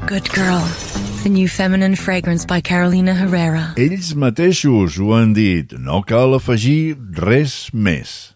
Good girl. The new feminine fragrance by Carolina Herrera. Ells mateixos ho han dit, no cal afegir res més.